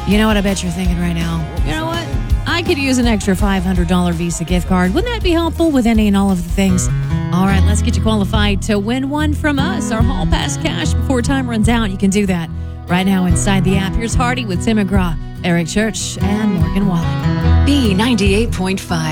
You know what I bet you're thinking right now? You know what? I could use an extra $500 Visa gift card. Wouldn't that be helpful with any and all of the things? All right, let's get you qualified to win one from us. Our Hall Pass cash before time runs out. You can do that right now inside the app. Here's Hardy with Tim McGraw, Eric Church, and Morgan Wallen. B98.5.